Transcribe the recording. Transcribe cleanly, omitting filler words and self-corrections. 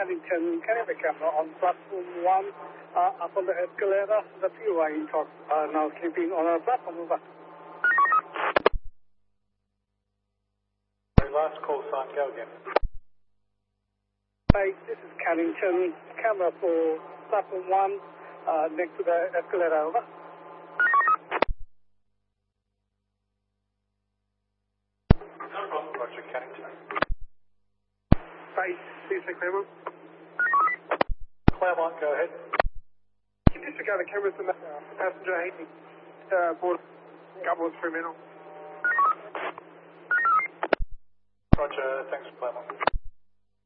Cannington. Can I have a camera on platform 1 up on the escalator? The POI in talk now sleeping on a platform. Over. Last call sign, go again. Hi, this is Cannington. Camera for platform 1 next to the escalator. Over. No problem, Roger, Cannington. Hi, please say Claremont. Claremont, go ahead. Can you disregard the cameras in the passenger heating board? Couple of 3 minutes.